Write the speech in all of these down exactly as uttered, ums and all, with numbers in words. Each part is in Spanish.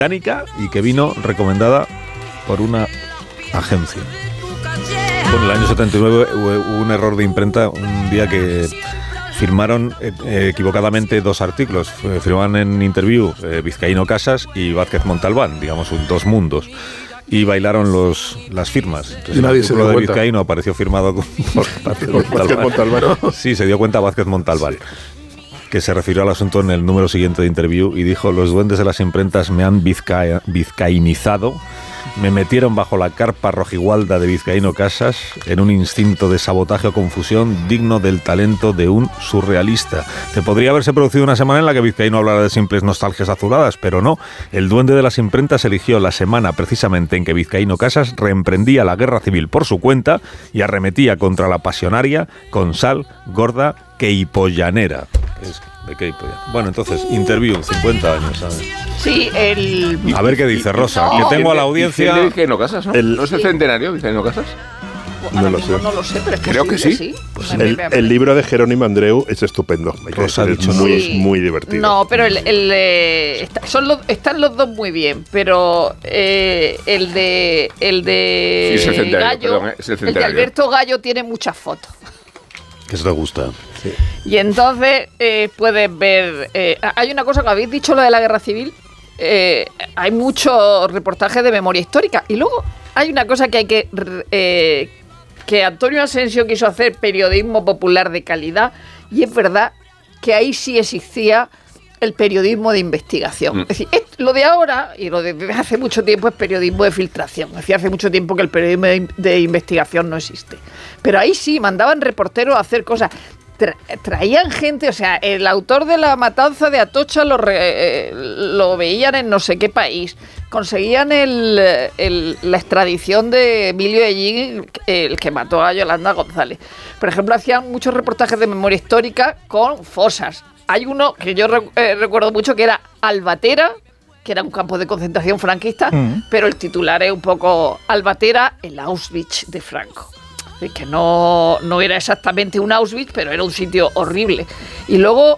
británica y que vino recomendada por una agencia. Bueno, en el año setenta y nueve hubo un error de imprenta, un día que firmaron eh, equivocadamente dos artículos. Firmaban en Interview eh, Vizcaíno Casas y Vázquez Montalbán, digamos, un, dos mundos. Y bailaron los, las firmas. Entonces, y nadie el artículo se dio de Vizcaíno apareció firmado con, por Vázquez Montalbán. Montalbán. Sí, se dio cuenta Vázquez Montalbán. Sí. Que se refirió al asunto en el número siguiente de Interview y dijo: los duendes de las imprentas me han vizca, vizcainizado, me metieron bajo la carpa rojigualda de Vizcaíno Casas en un instinto de sabotaje o confusión digno del talento de un surrealista. Te podría haberse producido una semana en la que Vizcaíno hablara de simples nostalgias azuladas, pero no. El duende de las imprentas eligió la semana precisamente en que Vizcaíno Casas reemprendía la guerra civil por su cuenta y arremetía contra la pasionaria con sal gorda queipollanera. Es de Queipolla. Bueno, entonces, Interview, cincuenta años, ¿sabes? Sí, el... A ver qué dice Rosa, no. Que tengo a la audiencia... ¿El Vizcaíno Casas, no? El... ¿No es el centenario Vizcaíno Casas? No lo sé. No lo sé, pero es creo que sí. sí. Pues el, el libro de Jerónimo Andreu es estupendo. Rosa ha dicho, muy, sí. muy divertido. No, pero el, el eh, está, son los, están los dos muy bien, pero eh, el de el de sí, es el Gallo, perdón, es el, el de Alberto Gallo tiene muchas fotos. Que eso te gusta. Sí. Y entonces eh, puedes ver... Eh, hay una cosa que habéis dicho, lo de la guerra civil. Eh, hay muchos reportajes de memoria histórica. Y luego hay una cosa que hay que... Eh, que Antonio Asensio quiso hacer periodismo popular de calidad. Y es verdad que ahí sí existía el periodismo de investigación. Mm. Es decir, es, lo de ahora, y lo de desde hace mucho tiempo, es periodismo de filtración. Es decir, hace mucho tiempo que el periodismo de, de investigación no existe. Pero ahí sí, mandaban reporteros a hacer cosas. Tra- traían gente, o sea, el autor de la matanza de Atocha lo, re, eh, lo veían en no sé qué país. Conseguían el, el, la extradición de Emilio Ellín, el que mató a Yolanda González. Por ejemplo, hacían muchos reportajes de memoria histórica con fosas. Hay uno que yo re, eh, recuerdo mucho que era Albatera, que era un campo de concentración franquista, mm. pero el titular es un poco Albatera, el Auschwitz de Franco. Que no, no era exactamente un Auschwitz, pero era un sitio horrible. Y luego,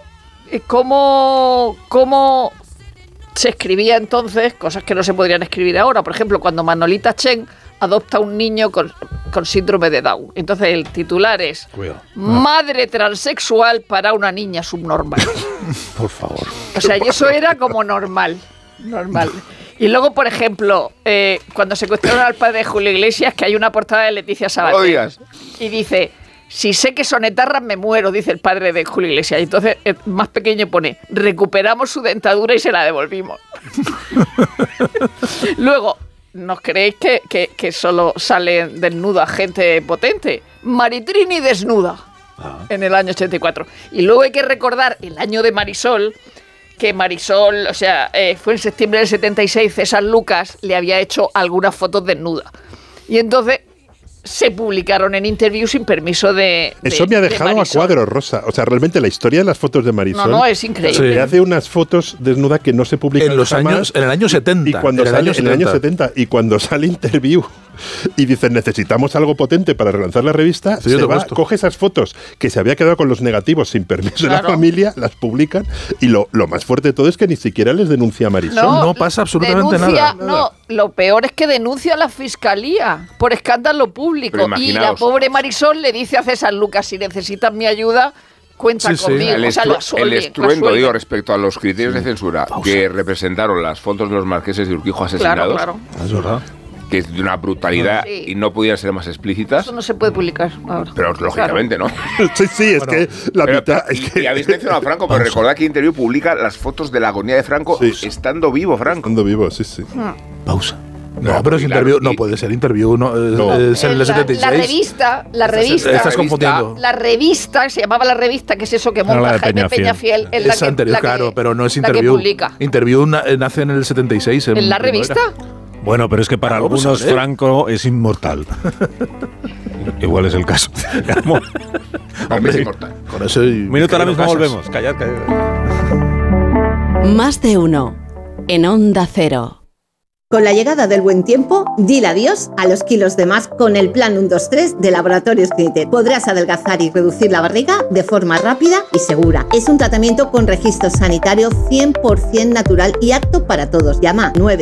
¿cómo, cómo se escribía entonces? Cosas que no se podrían escribir ahora. Por ejemplo, cuando Manolita Chen adopta a un niño con, con síndrome de Down. Entonces el titular es Cuidado. Madre transexual para una niña subnormal. Por favor. O sea, y eso era como normal. Normal. Y luego, por ejemplo, eh, cuando secuestraron al padre de Julio Iglesias, que hay una portada de Leticia Sabater. Y dice, si sé que son etarras, me muero, dice el padre de Julio Iglesias. Y entonces, el más pequeño pone, recuperamos su dentadura y se la devolvimos. Luego, ¿no creéis que, que, que solo sale desnuda gente potente? Maritrini desnuda, ah. en el año ochenta y cuatro. Y luego hay que recordar el año de Marisol, que Marisol, o sea, eh, fue en septiembre del setenta y seis, César Lucas le había hecho algunas fotos desnudas. Y entonces se publicaron en Interview sin permiso de, de Eso me ha dejado a cuadro, Rosa. O sea, realmente la historia de las fotos de Marisol... No, no, es increíble. Sí. Hace unas fotos desnudas que no se publican en los años, en el año setenta. Y cuando en el sale, año en el año setenta. Y cuando sale Interview y dicen necesitamos algo potente para relanzar la revista, sí, se va, coge esas fotos que se había quedado con los negativos sin permiso claro. de la familia, las publican y lo, lo más fuerte de todo es que ni siquiera les denuncia a Marisol. No, no pasa absolutamente denuncia, nada. No, lo peor es que denuncia a la fiscalía por escándalo público y la pobre Marisol le dice a César Lucas, si necesitas mi ayuda, cuenta sí, conmigo. Sí. El, o sea, estru- la suelden, el estruendo, digo, respecto a los criterios sí. de censura Pausa. que representaron las fotos de los marqueses de Urquijo asesinados. Claro, claro. Es verdad. Que es de una brutalidad sí. y no podían ser más explícitas. Eso no se puede publicar ahora. Pero lógicamente, claro. ¿no? Sí, sí, es bueno, que la pero, mitad... Y, es que... y habéis mencionado a Franco, pero recordad que Interview publica las fotos de la agonía de Franco sí. estando vivo, Franco. Estando vivo, sí, sí. Hmm. Pausa. No, no pero es Interview, claro, no puede ser Interview, no, no. es en el la, setenta y seis. La revista, la revista. Estás, estás confundiendo. La revista, se llamaba La Revista, que es eso que monta Jaime Peñafiel. Es la que, anterior, la que, claro, pero no es Interview. Interview na, nace en el setenta y seis. ¿En, ¿En la revista? Bueno, pero es que para algunos a Franco es inmortal. Igual es el caso. Hombre, es inmortal. Con eso Un minuto, ahora mismo volvemos. Callad, callad. Más de uno en Onda Cero. Con la llegada del buen tiempo, dile adiós a los kilos de más con el plan uno dos tres de Laboratorios Clinitet. Podrás adelgazar y reducir la barriga de forma rápida y segura. Es un tratamiento con registro sanitario cien por ciento natural y apto para todos. Llama nueve